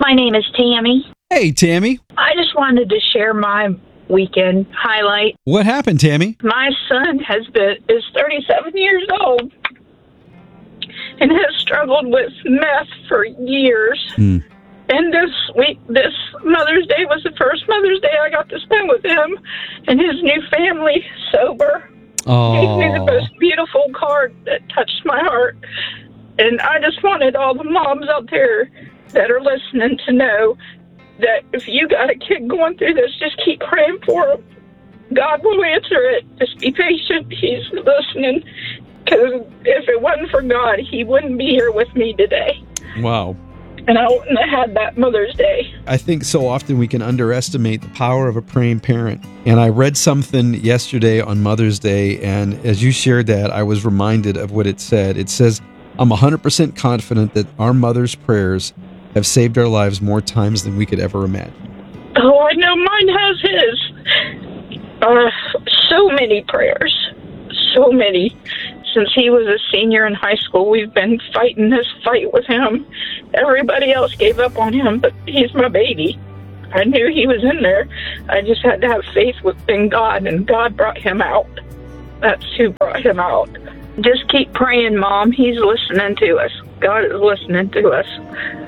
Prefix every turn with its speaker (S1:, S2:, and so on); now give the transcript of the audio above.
S1: My name is Tammy.
S2: Hey, Tammy.
S1: I just wanted to share my weekend highlight.
S2: What happened, Tammy?
S1: My son is 37 years old and has struggled with meth for years. And this Mother's Day was the first Mother's Day I got to spend with him and his new family sober.
S2: Oh.
S1: Gave me the most beautiful card that touched my heart. And I just wanted all the moms out there that are listening to know that if you got a kid going through this, just keep praying for him. God will answer it. Just be patient. He's listening. Because if it wasn't for God, he wouldn't be here with me today.
S2: Wow.
S1: And I wouldn't have had that Mother's Day.
S2: I think so often we can underestimate the power of a praying parent. And I read something yesterday on Mother's Day, and as you shared that, I was reminded of what it said. It says, I'm 100% confident that our mother's prayers have saved our lives more times than we could ever imagine.
S1: Oh, I know mine has his. So many prayers. So many. Since he was a senior in high school, we've been fighting this fight with him. Everybody else gave up on him, but he's my baby. I knew he was in there. I just had to have faith in God, and God brought him out. That's who brought him out. Just keep praying, Mom. He's listening to us. God is listening to us.